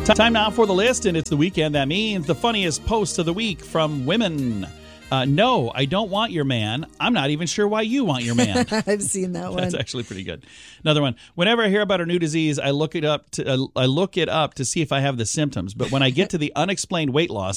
Time now for the list, and it's the weekend. That means the funniest post of the week from women. No, I don't want your man. I'm not even sure why you want your man. I've seen that one. That's actually pretty good. Another one. Whenever I hear about a new disease, I look it up to see if I have the symptoms. But when I get to the unexplained weight loss,